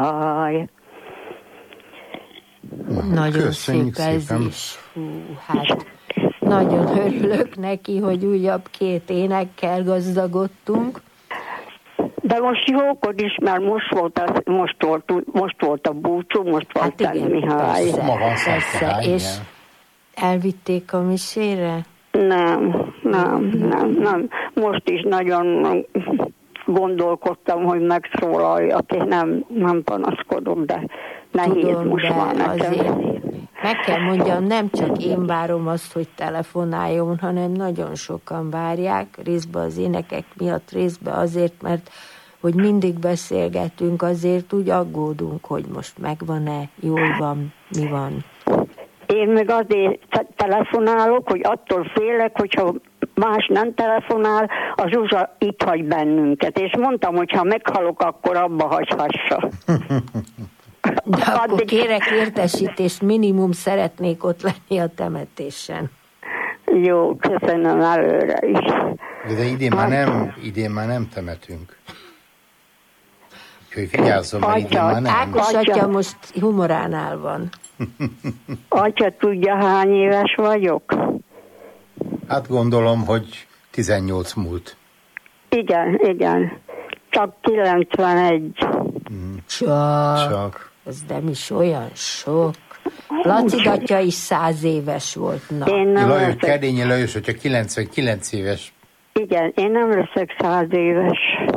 Aj. Nagyon szép ez is. Hú, hát nagyon örülök neki, hogy újabb 2 énekkel gazdagodtunk. De most jókod is, mert most volt a búcsú, most volt hát igen, Mihály. Persze. És elvitték a misére? Nem. Most is nagyon gondolkodtam, hogy megszólaljak, és nem panaszkodom, de nehéz tudom, most de már nekem. Azért meg kell mondjam, nem csak én várom azt, hogy telefonáljon, hanem nagyon sokan várják, részben az énekek miatt, részben azért, mert hogy mindig beszélgetünk, azért úgy aggódunk, hogy most megvan-e, jól van, mi van. Én meg azért telefonálok, hogy attól félek, hogyha más nem telefonál, a Zsuzsa itt hagy bennünket. És mondtam, hogy ha meghalok, akkor abba hagyhassa. De akkor kérek értesítést, minimum szeretnék ott lenni a temetésen. Jó, köszönöm előre is. De idén már nem temetünk. Úgyhogy vigyázzon, mert idén már nem. Ákos atya most humoránál van. Atya tudja, hány éves vagyok? Hát gondolom, hogy 18 múlt. Igen. Csak 91. Csak. Ez nem is olyan sok. Laci atya is 100 éves volt. Kedényi Lajos, hogyha 99 éves. Igen, én nem leszek 100 éves.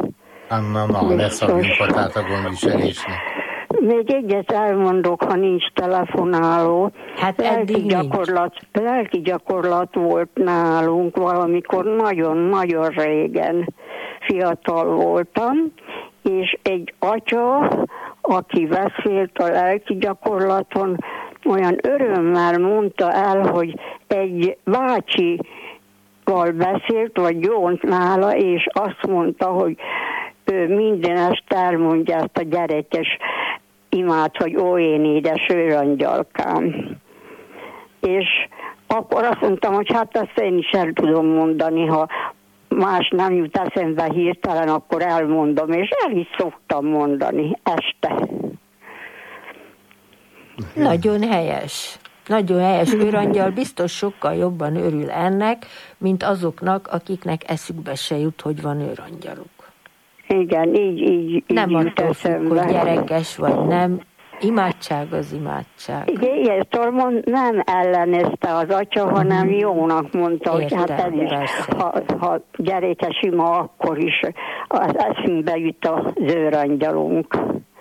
Na, leszagjunk a tát a gondviselésnek. Még egyet elmondok, ha nincs telefonáló. Hát lelki gyakorlat volt nálunk valamikor nagyon-nagyon régen. Fiatal voltam, és egy atya, aki beszélt a lelki gyakorlaton, olyan örömmel mondta el, hogy egy bácsival beszélt, vagy jónt nála, és azt mondta, hogy ő minden este elmondja ezt a gyerekes imád, hogy ó, én édes őrangyalkám. És akkor azt mondtam, hogy hát ezt én is el tudom mondani, ha más nem jut eszembe hirtelen, akkor elmondom, és el is szoktam mondani este. Nagyon helyes. Nagyon helyes. Őrangyal biztos sokkal jobban örül ennek, mint azoknak, akiknek eszükbe se jut, hogy van őrangyaluk. Igen, így nem attól függ, hogy gyerekes vagy nem. Imádság az imádság. Igen, nem ellenezte az atya, hanem jónak mondta, hogy hát ez is, ha gyerekes ima, akkor is az eszünkbe jut az őrangyalunk.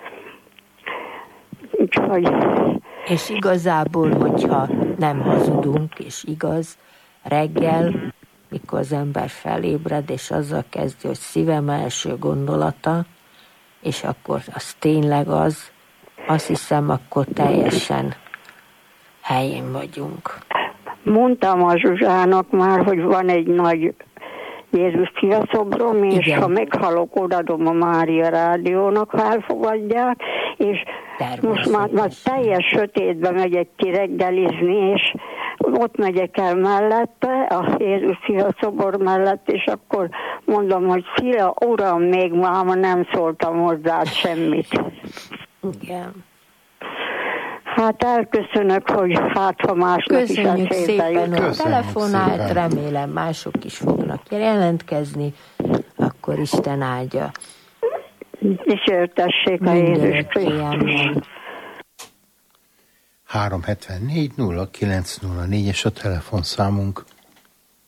Úgyhogy... És igazából, hogyha nem hazudunk, és igaz, reggel, mikor az ember felébred, és azzal kezdő, hogy szívem első gondolata, és akkor az tényleg az, azt hiszem, akkor teljesen helyén vagyunk. Mondtam a Zsuzsának már, hogy van egy nagy Jézus fia szobrom, és igen, ha meghalok, odadom a Mária Rádiónak, ha elfogadják, és most már teljes sötétbe megyek ki reggelizni, és ott megyek el mellette, a Jézus fia szobor mellett, és akkor mondom, hogy fia, uram, még máma nem szóltam hozzád semmit. Igen. Hát elköszönök, hogy hát ha másnak köszönjük is szépen, hogy telefonált, remélem mások is fognak jelentkezni, akkor Isten áldja. Dicsértessék a Jézus Krisztus. 374 0904-es a telefonszámunk.